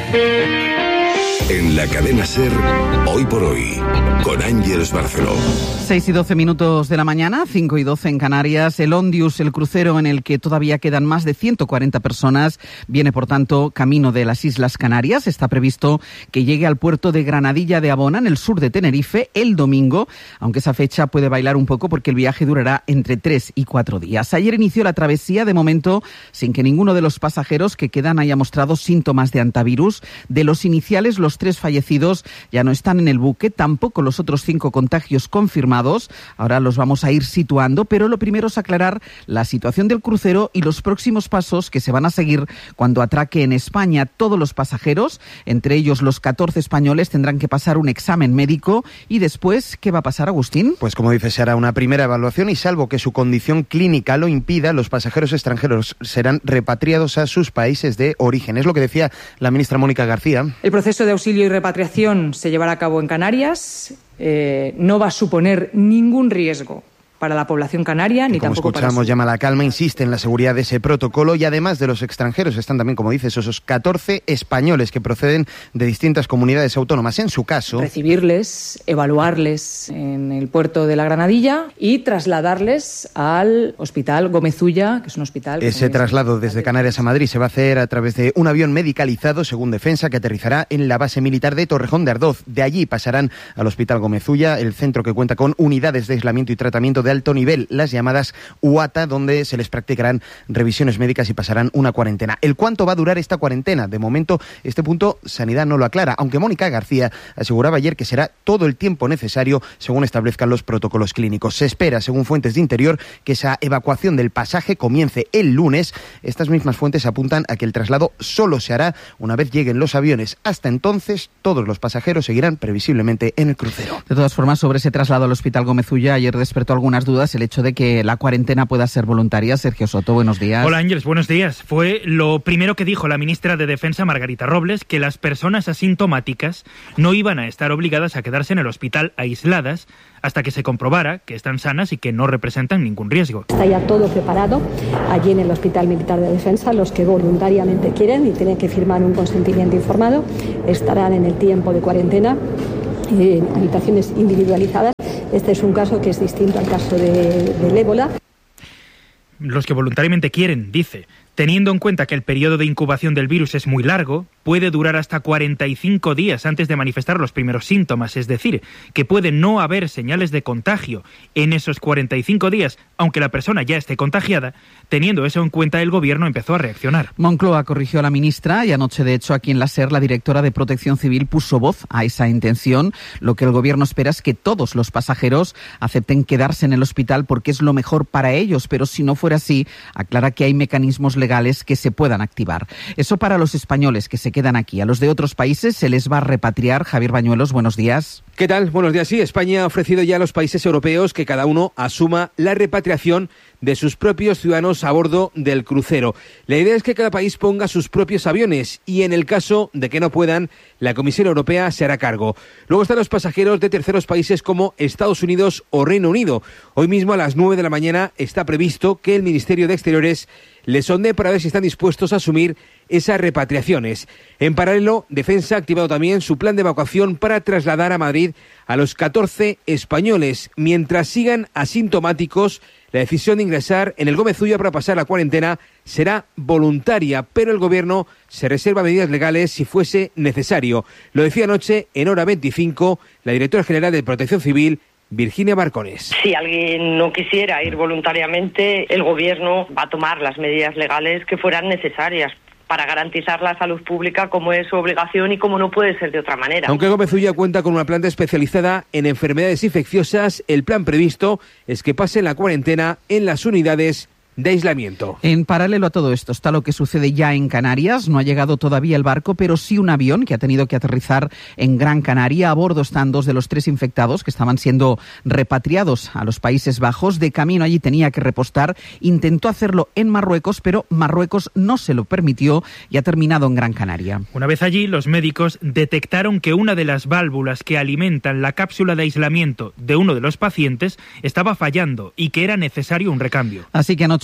En la cadena SER, Hoy por Hoy, con Ángeles Barceló. 6:12 de la mañana, 5:12 en Canarias. El Ondius, el crucero en el que todavía quedan más de 140 personas, viene por tanto camino de las Islas Canarias. Está previsto que llegue al puerto de Granadilla de Abona, en el sur de Tenerife, el domingo, aunque esa fecha puede bailar un poco porque el viaje durará entre 3 y 4 días. Ayer inició la travesía, de momento, sin que ninguno de los pasajeros que quedan haya mostrado síntomas de antivirus. De los iniciales, los 3 fallecidos ya no están en el buque, tampoco los otros 5 contagios confirmados. Ahora los vamos a ir situando, pero lo primero es aclarar la situación del crucero y los próximos pasos que se van a seguir cuando atraque en España. Todos los pasajeros, entre ellos los 14 españoles, tendrán que pasar un examen médico. Y después, ¿qué va a pasar, Agustín? Pues como dice, será una primera evaluación y salvo que su condición clínica lo impida, los pasajeros extranjeros serán repatriados a sus países de origen. Es lo que decía la ministra Mónica García. El proceso de auxilio y repatriación se llevará a cabo en Canarias. No va a suponer ningún riesgo para la población canaria, ni tampoco para... Como escuchamos, llama a la calma, insiste en la seguridad de ese protocolo y además de los extranjeros están también, como dices, esos 14 españoles que proceden de distintas comunidades autónomas. En su caso... recibirles, evaluarles en el puerto de la Granadilla y trasladarles al Hospital Gómez Ulla, que es un hospital... Ese traslado desde Canarias a Madrid se va a hacer a través de un avión medicalizado, según Defensa, que aterrizará en la base militar de Torrejón de Ardoz. De allí pasarán al Hospital Gómez Ulla, el centro que cuenta con unidades de aislamiento y tratamiento de alto nivel, las llamadas UATA, donde se les practicarán revisiones médicas y pasarán una cuarentena. ¿El cuánto va a durar esta cuarentena? De momento, este punto Sanidad no lo aclara, aunque Mónica García aseguraba ayer que será todo el tiempo necesario según establezcan los protocolos clínicos. Se espera, según fuentes de Interior, que esa evacuación del pasaje comience el lunes. Estas mismas fuentes apuntan a que el traslado solo se hará una vez lleguen los aviones. Hasta entonces, todos los pasajeros seguirán previsiblemente en el crucero. De todas formas, sobre ese traslado al Hospital Gómez Ulla, ayer despertó algunas dudas el hecho de que la cuarentena pueda ser voluntaria. Sergio Soto, buenos días. Hola Ángeles, buenos días. Fue lo primero que dijo la ministra de Defensa, Margarita Robles, que las personas asintomáticas no iban a estar obligadas a quedarse en el hospital aisladas hasta que se comprobara que están sanas y que no representan ningún riesgo. Está ya todo preparado allí en el Hospital Militar de Defensa. Los que voluntariamente quieren y tienen que firmar un consentimiento informado estarán en el tiempo de cuarentena en habitaciones individualizadas. Este es un caso que es distinto al caso del ébola. Los que voluntariamente quieren, dice, teniendo en cuenta que el periodo de incubación del virus es muy largo, puede durar hasta 45 días antes de manifestar los primeros síntomas, es decir, que puede no haber señales de contagio en esos 45 días, aunque la persona ya esté contagiada. Teniendo eso en cuenta, el Gobierno empezó a reaccionar. Moncloa corrigió a la ministra y anoche, de hecho, aquí en la SER, la directora de Protección Civil puso voz a esa intención. Lo que el Gobierno espera es que todos los pasajeros acepten quedarse en el hospital porque es lo mejor para ellos, pero si no fuera así, aclara que hay mecanismos legales que se puedan activar. Eso para los españoles que se quedan aquí. A los de otros países se les va a repatriar. Javier Bañuelos, buenos días. ¿Qué tal? Buenos días. Sí, España ha ofrecido ya a los países europeos que cada uno asuma la repatriación de sus propios ciudadanos a bordo del crucero. La idea es que cada país ponga sus propios aviones y en el caso de que no puedan, la Comisión Europea se hará cargo. Luego están los pasajeros de terceros países como Estados Unidos o Reino Unido. Hoy mismo a las 9 de la mañana está previsto que el Ministerio de Exteriores les sondee para ver si están dispuestos a asumir esas repatriaciones. En paralelo, Defensa ha activado también su plan de evacuación para trasladar a Madrid a los 14 españoles. Mientras sigan asintomáticos, la decisión de ingresar en el Gómez Ulla para pasar la cuarentena será voluntaria, pero el Gobierno se reserva medidas legales si fuese necesario. Lo decía anoche en Hora 25 la directora general de Protección Civil, Virginia Barcones. Si alguien no quisiera ir voluntariamente, el Gobierno va a tomar las medidas legales que fueran necesarias para garantizar la salud pública, como es su obligación y como no puede ser de otra manera. Aunque Gómez Ulla cuenta con una planta especializada en enfermedades infecciosas, el plan previsto es que pasen la cuarentena en las unidades de aislamiento. En paralelo a todo esto está lo que sucede ya en Canarias. No ha llegado todavía el barco, pero sí un avión que ha tenido que aterrizar en Gran Canaria. A bordo están 2 de los 3 infectados que estaban siendo repatriados a los Países Bajos. De camino allí tenía que repostar. Intentó hacerlo en Marruecos, pero Marruecos no se lo permitió y ha terminado en Gran Canaria. Una vez allí, los médicos detectaron que una de las válvulas que alimentan la cápsula de aislamiento de uno de los pacientes estaba fallando y que era necesario un recambio. Así que anoche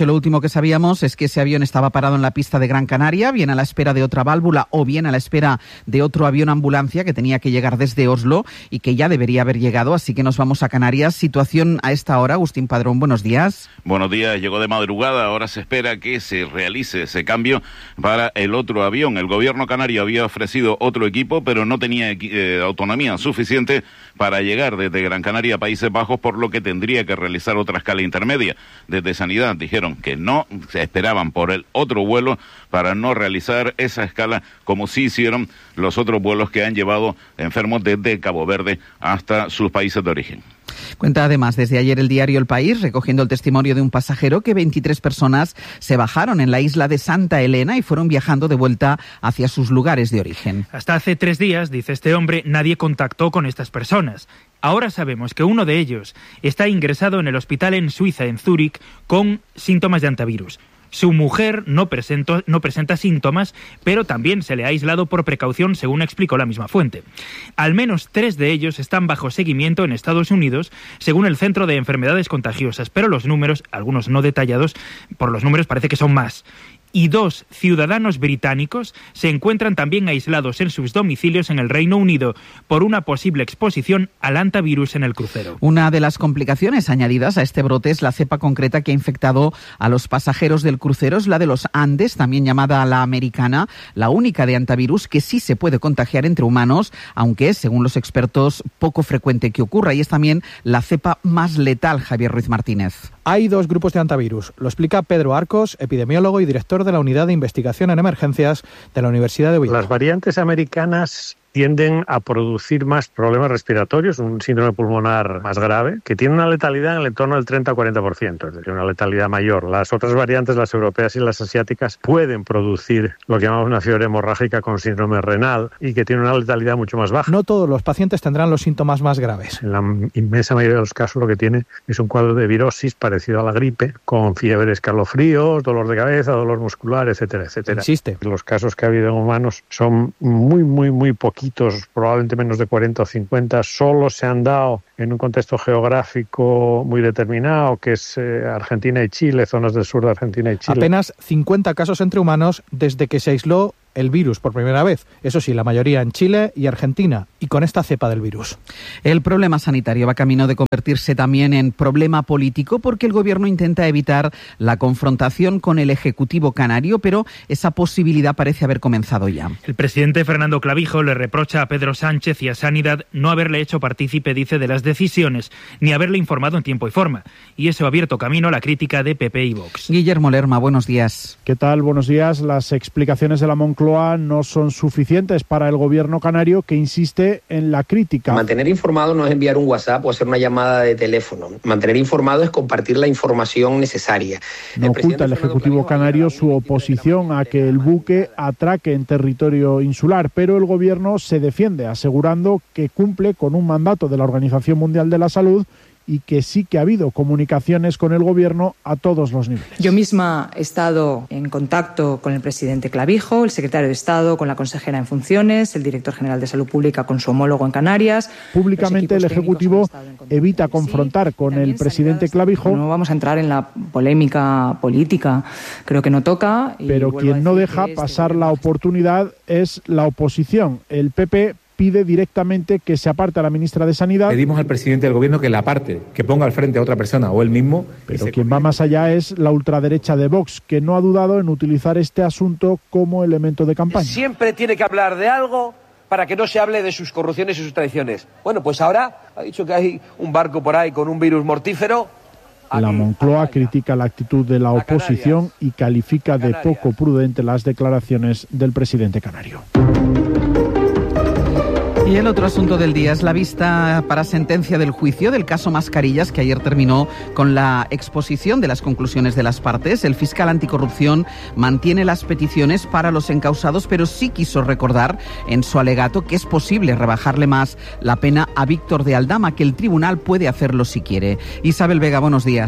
noche lo último que sabíamos es que ese avión estaba parado en la pista de Gran Canaria, bien a la espera de otra válvula o bien a la espera de otro avión ambulancia que tenía que llegar desde Oslo y que ya debería haber llegado, así que nos vamos a Canarias. Situación a esta hora, Agustín Padrón, buenos días. Buenos días, llegó de madrugada, ahora se espera que se realice ese cambio para el otro avión. El gobierno canario había ofrecido otro equipo, pero no tenía autonomía suficiente para llegar desde Gran Canaria a Países Bajos, por lo que tendría que realizar otra escala intermedia. Desde Sanidad dijeron que no, se esperaban por el otro vuelo para no realizar esa escala como sí hicieron los otros vuelos que han llevado enfermos desde Cabo Verde hasta sus países de origen. Cuenta además desde ayer el diario El País, recogiendo el testimonio de un pasajero, que 23 personas se bajaron en la isla de Santa Elena y fueron viajando de vuelta hacia sus lugares de origen. Hasta hace 3 días, dice este hombre, nadie contactó con estas personas. Ahora sabemos que uno de ellos está ingresado en el hospital en Suiza, en Zúrich, con síntomas de hantavirus. Su mujer no presenta síntomas, pero también se le ha aislado por precaución, según explicó la misma fuente. Al menos 3 de ellos están bajo seguimiento en Estados Unidos, según el Centro de Enfermedades Contagiosas, pero los números, algunos no detallados, por los números parece que son más. Y 2 ciudadanos británicos se encuentran también aislados en sus domicilios en el Reino Unido por una posible exposición al hantavirus en el crucero. Una de las complicaciones añadidas a este brote es la cepa concreta que ha infectado a los pasajeros del crucero, es la de los Andes, también llamada la americana, la única de hantavirus que sí se puede contagiar entre humanos, aunque es, según los expertos, poco frecuente que ocurra, y es también la cepa más letal. Javier Ruiz Martínez. Hay 2 grupos de hantavirus, lo explica Pedro Arcos, epidemiólogo y director de la Unidad de Investigación en Emergencias de la Universidad de Oviedo. Las variantes americanas tienden a producir más problemas respiratorios, un síndrome pulmonar más grave, que tiene una letalidad en el entorno del 30-40%, es decir, una letalidad mayor. Las otras variantes, las europeas y las asiáticas, pueden producir lo que llamamos una fiebre hemorrágica con síndrome renal y que tiene una letalidad mucho más baja. No todos los pacientes tendrán los síntomas más graves. En la inmensa mayoría de los casos lo que tiene es un cuadro de virosis parecido a la gripe, con fiebre, escalofríos, dolor de cabeza, dolor muscular, etcétera, etcétera. Existe. Los casos que ha habido en humanos son muy poquitos, probablemente menos de 40 o 50, solo se han dado en un contexto geográfico muy determinado, que es Argentina y Chile, zonas del sur de Argentina y Chile. Apenas 50 casos entre humanos desde que se aisló el virus por primera vez. Eso sí, la mayoría en Chile y Argentina, y con esta cepa del virus. El problema sanitario va camino de convertirse también en problema político, porque el gobierno intenta evitar la confrontación con el Ejecutivo canario, pero esa posibilidad parece haber comenzado ya. El presidente Fernando Clavijo le reprocha a Pedro Sánchez y a Sanidad no haberle hecho partícipe, dice, de las decisiones, ni haberle informado en tiempo y forma. Y eso ha abierto camino a la crítica de PP y Vox. Guillermo Lerma, buenos días. ¿Qué tal? Buenos días. Las explicaciones de la Moncloa no son suficientes para el gobierno canario, que insiste en la crítica. Mantener informado no es enviar un WhatsApp o hacer una llamada de teléfono. Mantener informado es compartir la información necesaria. No oculta el Ejecutivo canario su oposición a que el buque atraque en territorio insular, pero el gobierno se defiende asegurando que cumple con un mandato de la Organización Mundial de la Salud y que sí que ha habido comunicaciones con el gobierno a todos los niveles. Yo misma he estado en contacto con el presidente Clavijo, el secretario de Estado con la consejera en funciones, el director general de Salud Pública con su homólogo en Canarias. Públicamente el Ejecutivo evita confrontar con el presidente Clavijo. No vamos a entrar en la polémica política, creo que no toca. Pero quien no deja pasar la oportunidad es la oposición. El PP pide directamente que se aparte a la ministra de Sanidad. Pedimos al presidente del gobierno que la aparte, que ponga al frente a otra persona o él mismo. Pero quien va más allá es la ultraderecha de Vox, que no ha dudado en utilizar este asunto como elemento de campaña. Siempre tiene que hablar de algo para que no se hable de sus corrupciones y sus traiciones. Bueno, pues ahora ha dicho que hay un barco por ahí con un virus mortífero. La Moncloa critica la actitud de la oposición y califica de poco prudente las declaraciones del presidente canario. Y el otro asunto del día es la vista para sentencia del juicio del caso Mascarillas, que ayer terminó con la exposición de las conclusiones de las partes. El fiscal anticorrupción mantiene las peticiones para los encausados, pero sí quiso recordar en su alegato que es posible rebajarle más la pena a Víctor de Aldama, que el tribunal puede hacerlo si quiere. Isabel Vega, buenos días.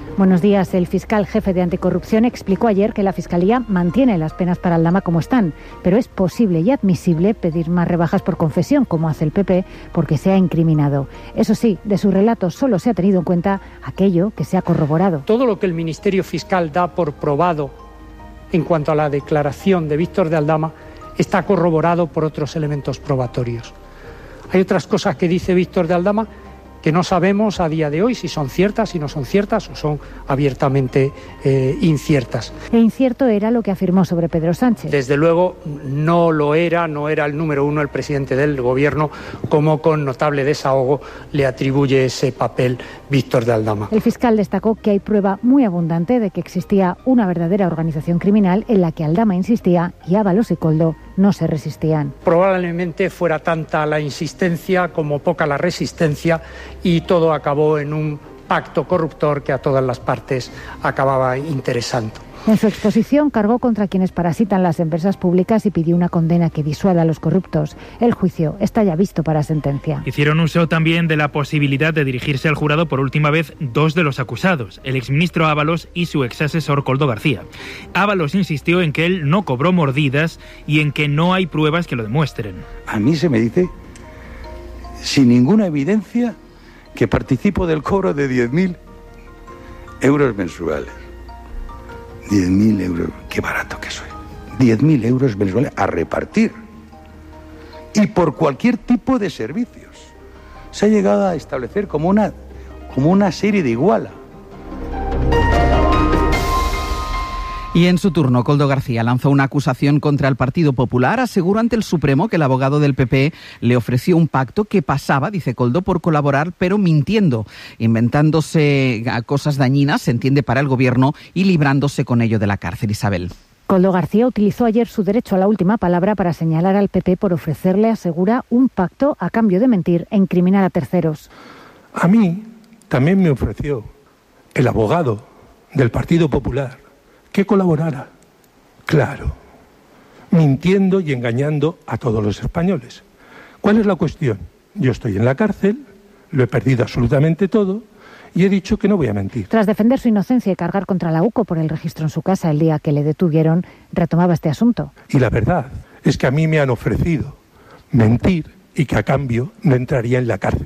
Buenos días. El fiscal jefe de Anticorrupción explicó ayer que la Fiscalía mantiene las penas para Aldama como están, pero es posible y admisible pedir más rebajas por confesión, como hace el PP, porque se ha incriminado. Eso sí, de su relato solo se ha tenido en cuenta aquello que se ha corroborado. Todo lo que el Ministerio Fiscal da por probado en cuanto a la declaración de Víctor de Aldama está corroborado por otros elementos probatorios. Hay otras cosas que dice Víctor de Aldama que no sabemos a día de hoy si son ciertas, si no son ciertas o son abiertamente inciertas. E incierto era lo que afirmó sobre Pedro Sánchez. Desde luego no era el número uno, el presidente del gobierno, como con notable desahogo le atribuye ese papel Víctor de Aldama. El fiscal destacó que hay prueba muy abundante de que existía una verdadera organización criminal en la que Aldama insistía y Ábalos y Koldo no se resistían. Probablemente fuera tanta la insistencia como poca la resistencia y todo acabó en un pacto corruptor que a todas las partes acababa interesando. En su exposición cargó contra quienes parasitan las empresas públicas y pidió una condena que disuada a los corruptos. El juicio está ya visto para sentencia. Hicieron uso también de la posibilidad de dirigirse al jurado por última vez dos de los acusados, el exministro Ábalos y su exasesor Koldo García. Ábalos insistió en que él no cobró mordidas y en que no hay pruebas que lo demuestren. A mí se me dice, sin ninguna evidencia, que participo del cobro de 10.000 euros mensuales. 10.000 euros, qué barato que soy. 10.000 euros mensuales a repartir. Y por cualquier tipo de servicios. Se ha llegado a establecer como una serie de iguala. Y en su turno, Koldo García lanzó una acusación contra el Partido Popular. Aseguró ante el Supremo que el abogado del PP le ofreció un pacto que pasaba, dice Koldo, por colaborar, pero mintiendo, inventándose cosas dañinas, se entiende, para el gobierno y librándose con ello de la cárcel. Isabel. Koldo García utilizó ayer su derecho a la última palabra para señalar al PP por ofrecerle, asegura, un pacto a cambio de mentir e incriminar a terceros. A mí también me ofreció el abogado del Partido Popular que colaborara, claro, mintiendo y engañando a todos los españoles. ¿Cuál es la cuestión? Yo estoy en la cárcel, lo he perdido absolutamente todo y he dicho que no voy a mentir. Tras defender su inocencia y cargar contra la UCO por el registro en su casa el día que le detuvieron, retomaba este asunto. Y la verdad es que a mí me han ofrecido mentir y que a cambio no entraría en la cárcel.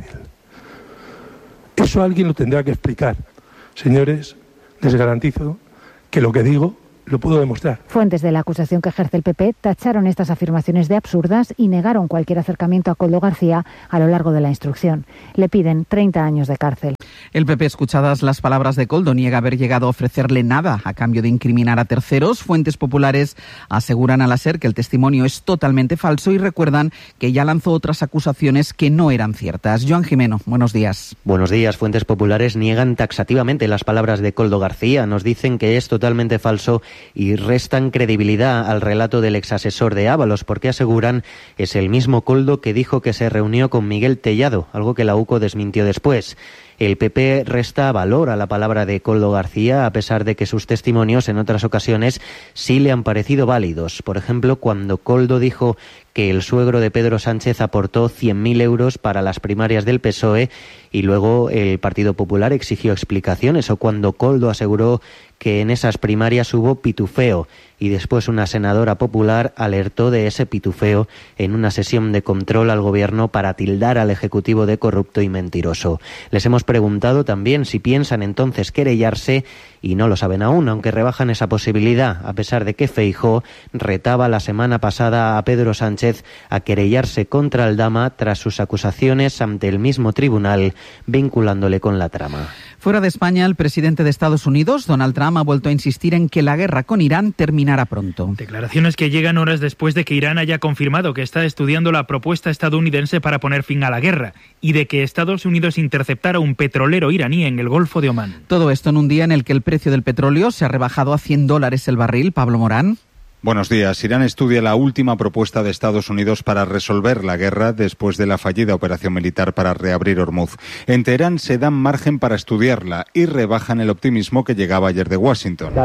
Eso alguien lo tendrá que explicar. Señores, les garantizo que lo que digo lo puedo demostrar. Fuentes de la acusación que ejerce el PP tacharon estas afirmaciones de absurdas y negaron cualquier acercamiento a Koldo García a lo largo de la instrucción. Le piden 30 años de cárcel. El PP, escuchadas las palabras de Koldo, niega haber llegado a ofrecerle nada a cambio de incriminar a terceros. Fuentes populares aseguran a la SER que el testimonio es totalmente falso y recuerdan que ya lanzó otras acusaciones que no eran ciertas. Joan Jimeno, buenos días. Buenos días. Fuentes populares niegan taxativamente las palabras de Koldo García. Nos dicen que es totalmente falso y restan credibilidad al relato del exasesor de Ábalos, porque aseguran es el mismo Koldo que dijo que se reunió con Miguel Tellado, algo que la UCO desmintió después. El PP resta valor a la palabra de Koldo García, a pesar de que sus testimonios en otras ocasiones sí le han parecido válidos. Por ejemplo, cuando Koldo dijo que el suegro de Pedro Sánchez aportó 100.000 euros para las primarias del PSOE y luego el Partido Popular exigió explicaciones, o cuando Koldo aseguró que en esas primarias hubo pitufeo y después una senadora popular alertó de ese pitufeo en una sesión de control al gobierno para tildar al Ejecutivo de corrupto y mentiroso. Les hemos preguntado también si piensan entonces querellarse y no lo saben aún, aunque rebajan esa posibilidad, a pesar de que Feijóo retaba la semana pasada a Pedro Sánchez a querellarse contra Aldama tras sus acusaciones ante el mismo tribunal vinculándole con la trama. Fuera de España, el presidente de Estados Unidos, Donald Trump, ha vuelto a insistir en que la guerra con Irán terminará pronto. Declaraciones que llegan horas después de que Irán haya confirmado que está estudiando la propuesta estadounidense para poner fin a la guerra y de que Estados Unidos interceptara un petrolero iraní en el Golfo de Omán. Todo esto en un día en el que el precio del petróleo se ha rebajado a $100 el barril. Pablo Morán. Buenos días. Irán estudia la última propuesta de Estados Unidos para resolver la guerra después de la fallida operación militar para reabrir Hormuz. En Teherán se dan margen para estudiarla y rebajan el optimismo que llegaba ayer de Washington.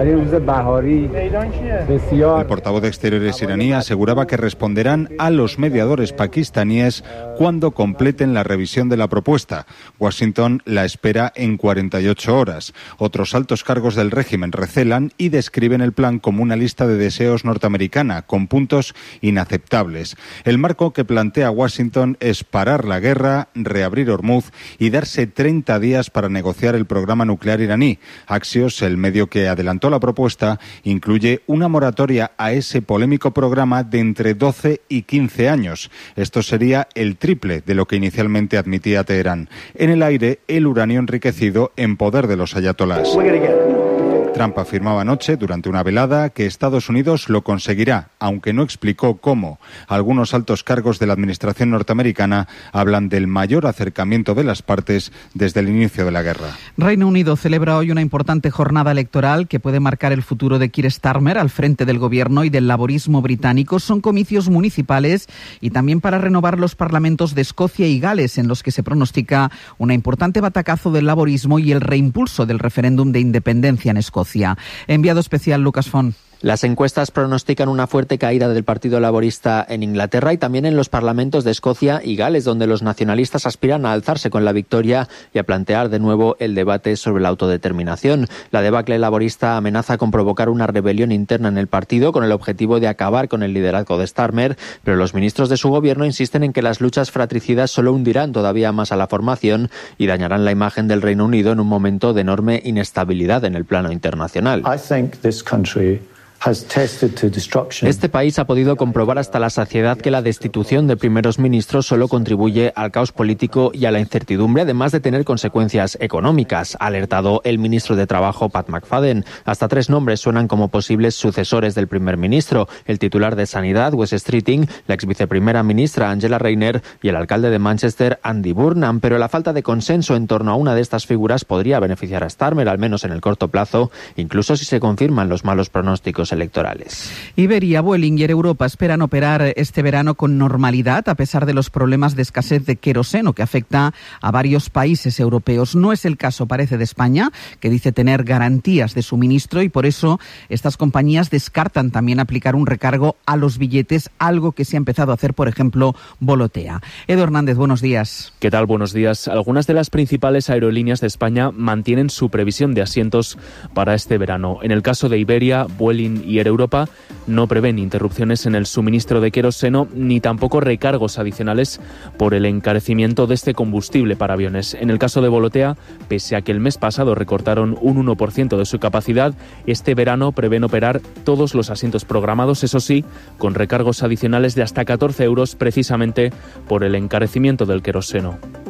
El portavoz de Exteriores iraní aseguraba que responderán a los mediadores pakistaníes cuando completen la revisión de la propuesta. Washington la espera en 48 horas. Otros altos cargos del régimen recelan y describen el plan como una lista de deseos norteamericana, con puntos inaceptables. El marco que plantea Washington es parar la guerra, reabrir Hormuz y darse 30 días para negociar el programa nuclear iraní. Axios, el medio que adelantó la propuesta, incluye una moratoria a ese polémico programa de entre 12 y 15 años. Esto sería el triple de lo que inicialmente admitía Teherán. En el aire, el uranio enriquecido en poder de los ayatolás. Trump afirmaba anoche, durante una velada, que Estados Unidos lo conseguirá, aunque no explicó cómo. Algunos altos cargos de la administración norteamericana hablan del mayor acercamiento de las partes desde el inicio de la guerra. Reino Unido celebra hoy una importante jornada electoral que puede marcar el futuro de Keir Starmer al frente del gobierno y del laborismo británico. Son comicios municipales y también para renovar los parlamentos de Escocia y Gales, en los que se pronostica un importante batacazo del laborismo y el reimpulso del referéndum de independencia en Escocia. Enviado especial Lucas Font. Las encuestas pronostican una fuerte caída del Partido Laborista en Inglaterra y también en los parlamentos de Escocia y Gales, donde los nacionalistas aspiran a alzarse con la victoria y a plantear de nuevo el debate sobre la autodeterminación. La debacle laborista amenaza con provocar una rebelión interna en el partido con el objetivo de acabar con el liderazgo de Starmer, pero los ministros de su gobierno insisten en que las luchas fratricidas solo hundirán todavía más a la formación y dañarán la imagen del Reino Unido en un momento de enorme inestabilidad en el plano internacional. Este país ha podido comprobar hasta la saciedad que la destitución de primeros ministros solo contribuye al caos político y a la incertidumbre, además de tener consecuencias económicas, ha alertado el ministro de Trabajo, Pat McFadden. Hasta 3 nombres suenan como posibles sucesores del primer ministro: el titular de Sanidad, Wes Streeting, la ex viceprimera ministra, Angela Rayner, y el alcalde de Manchester, Andy Burnham. Pero la falta de consenso en torno a una de estas figuras podría beneficiar a Starmer, al menos en el corto plazo, incluso si se confirman los malos pronósticos electorales. Iberia, Vueling y Air Europa esperan operar este verano con normalidad a pesar de los problemas de escasez de queroseno que afecta a varios países europeos. No es el caso, parece, de España, que dice tener garantías de suministro, y por eso estas compañías descartan también aplicar un recargo a los billetes, algo que se ha empezado a hacer, por ejemplo, Volotea. Edu Hernández, buenos días. ¿Qué tal? Buenos días. Algunas de las principales aerolíneas de España mantienen su previsión de asientos para este verano. En el caso de Iberia, Vueling y Air Europa no prevén interrupciones en el suministro de queroseno ni tampoco recargos adicionales por el encarecimiento de este combustible para aviones. En el caso de Volotea, pese a que el mes pasado recortaron un 1% de su capacidad, este verano prevén operar todos los asientos programados, eso sí, con recargos adicionales de hasta 14 euros precisamente por el encarecimiento del queroseno.